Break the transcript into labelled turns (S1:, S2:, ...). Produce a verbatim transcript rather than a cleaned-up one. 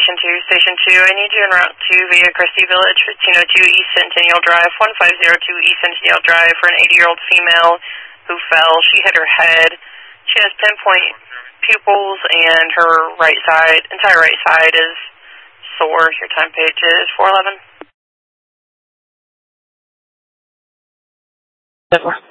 S1: Station two. Station two, I need you en route to Via Cresty Village, fifteen oh two East Centennial Drive, fifteen oh two East Centennial Drive, for an eighty-year-old female who fell. She hit her head. She has pinpoint pupils, and her right side, entire right side is sore. Your time page is four eleven.